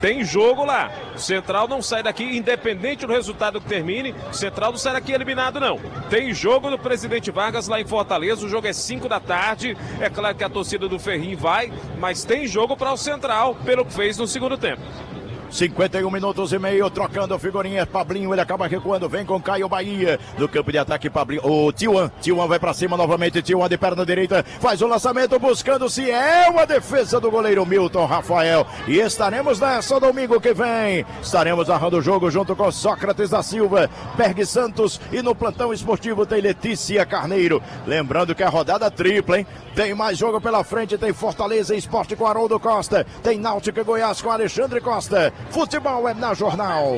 Tem jogo lá. O Central não sai daqui, independente do resultado que termine. O Central não sai daqui eliminado, não. Tem jogo do Presidente Vargas lá em Fortaleza. O jogo é 5 da tarde. É claro que a torcida do Ferrinho vai, mas tem jogo para o Central, pelo que fez no segundo tempo. 51 minutos e meio, trocando figurinhas. Pablinho, ele acaba recuando, vem com Caio Bahia. No campo de ataque, Pablinho. O Tiuan vai pra cima novamente. Tiuan de perna direita, faz o lançamento, buscando se é uma defesa do goleiro Milton Rafael. E estaremos nessa domingo que vem. Estaremos narrando o jogo junto com Sócrates da Silva, Berg Santos. E no plantão esportivo tem Letícia Carneiro. Lembrando que é rodada tripla, hein? Tem mais jogo pela frente, tem Fortaleza Esporte com Haroldo Costa. Tem Náutica Goiás com Alexandre Costa. Futebol é na Jornal.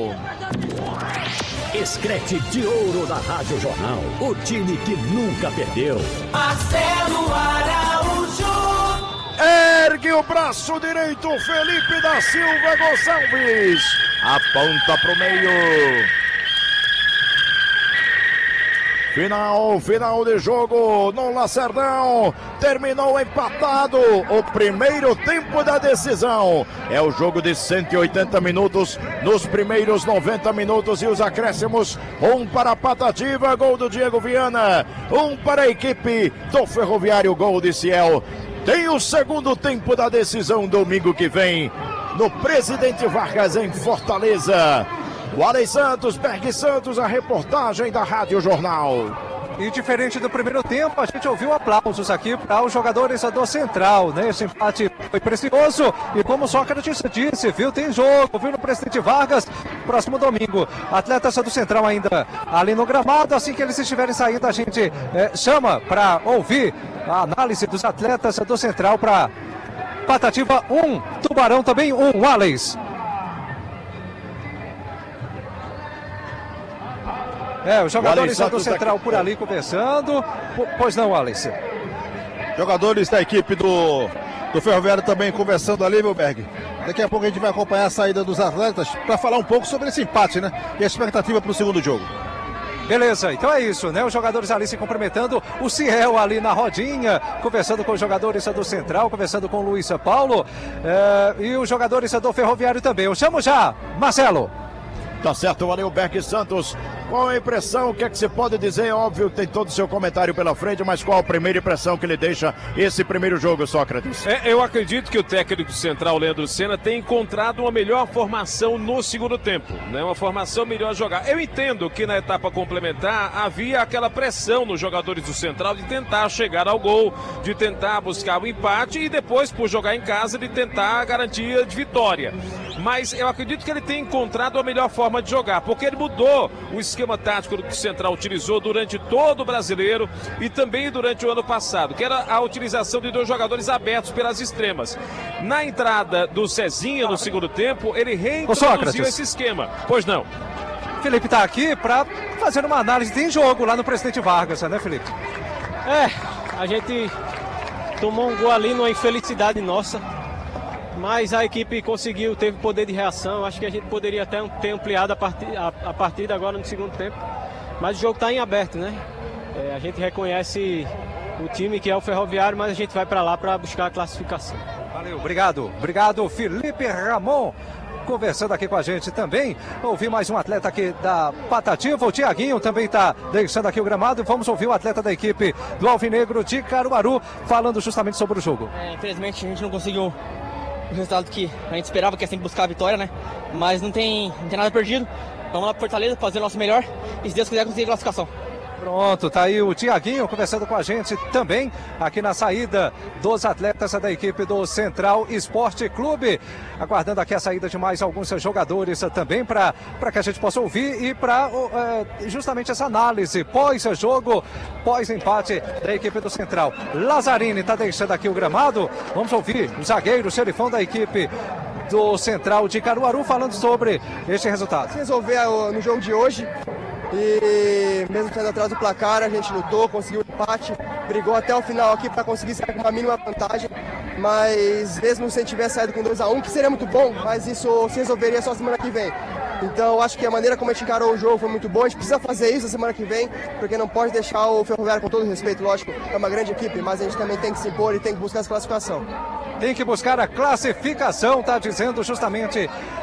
Escrete de ouro da Rádio Jornal. O time que nunca perdeu. Marcelo Araújo. Ergue o braço direito, Felipe da Silva Gonçalves. Aponta pro meio. Final de jogo no Lacerdão. Terminou empatado o primeiro tempo da decisão. É o jogo de 180 minutos. Nos primeiros 90 minutos e os acréscimos. Um para a Patativa, gol do Diego Viana. Um para a equipe do Ferroviário, gol de Ciel. Tem o segundo tempo da decisão domingo que vem no Presidente Vargas em Fortaleza. O Alex Santos, Berg Santos, a reportagem da Rádio Jornal. E diferente do primeiro tempo, a gente ouviu aplausos aqui para os jogadores do Central, né? Esse empate foi precioso e como o Sócrates disse, viu? Tem jogo, viu? No Presidente Vargas, próximo domingo. Atletas do Central ainda ali no gramado, assim que eles estiverem saindo, a gente chama para ouvir a análise dos atletas do Central para Patativa 1, Tubarão também 1, Alex. Os jogadores do Central por ali conversando. Pois não, Alex? Jogadores da equipe do Ferroviário também conversando ali, meu Berg. Daqui a pouco a gente vai acompanhar a saída dos atletas para falar um pouco sobre esse empate, né? E a expectativa para o segundo jogo. Beleza, então é isso, né? Os jogadores ali se cumprimentando, o Ciel ali na rodinha, conversando com os jogadores do Central, conversando com o Luiz Paulo e os jogadores do Ferroviário também. Eu chamo já, Marcelo. Tá certo, valeu, Berg Santos. Qual a impressão? O que é que você pode dizer? Óbvio que tem todo o seu comentário pela frente, mas qual a primeira impressão que ele deixa esse primeiro jogo, Sócrates? Eu acredito que o técnico central, Leandro Senna, tem encontrado uma melhor formação no segundo tempo, né? Uma formação melhor a jogar. Eu entendo que na etapa complementar havia aquela pressão nos jogadores do Central de tentar chegar ao gol, de tentar buscar o empate e depois, por jogar em casa, de tentar a garantia de vitória. Mas eu acredito que ele tem encontrado a melhor forma de jogar, porque ele mudou o esquema tático que o Central utilizou durante todo o Brasileiro e também durante o ano passado, que era a utilização de 2 jogadores abertos pelas extremas. Na entrada do Cezinha no segundo tempo, ele reintroduziu esse esquema. Pois não. Felipe está aqui para fazer uma análise. Tem jogo lá no Presidente Vargas, né, Felipe? A gente tomou um gol ali numa infelicidade nossa. Mas a equipe conseguiu, teve poder de reação. Acho que a gente poderia até ter ampliado a partida agora no segundo tempo. Mas o jogo está em aberto, né? A gente reconhece o time que é o Ferroviário, mas a gente vai para lá para buscar a classificação. Valeu, obrigado, Felipe Ramon. Conversando aqui com a gente também. Ouvi mais um atleta aqui da Patativa, o Tiaguinho também está deixando aqui o gramado. Vamos ouvir o atleta da equipe do Alvinegro de Caruaru falando justamente sobre o jogo. Infelizmente a gente não conseguiu o resultado que a gente esperava, que é sempre buscar a vitória, né? Mas não tem nada perdido. Vamos lá para Fortaleza, fazer o nosso melhor e, se Deus quiser, conseguir a classificação. Pronto, tá aí o Tiaguinho conversando com a gente também aqui na saída dos atletas da equipe do Central Esporte Clube. Aguardando aqui a saída de mais alguns jogadores também para que a gente possa ouvir e para justamente essa análise pós-jogo, pós-empate da equipe do Central. Lazzarini está deixando aqui o gramado. Vamos ouvir o zagueiro, o xerifão da equipe do Central de Caruaru falando sobre este resultado. Se resolver no jogo de hoje. E mesmo tendo atrás do placar, a gente lutou, conseguiu o empate, brigou até o final aqui para conseguir sair com uma mínima vantagem. Mas mesmo se a gente tivesse saído com 2-1, que seria muito bom, mas isso se resolveria só semana que vem. Então acho que a maneira como a gente encarou o jogo foi muito boa. A gente precisa fazer isso na semana que vem, porque não pode deixar o Ferroviário, com todo respeito, lógico, é uma grande equipe, mas a gente também tem que se impor e tem que buscar essa classificação. tem que buscar a classificação, está dizendo justamente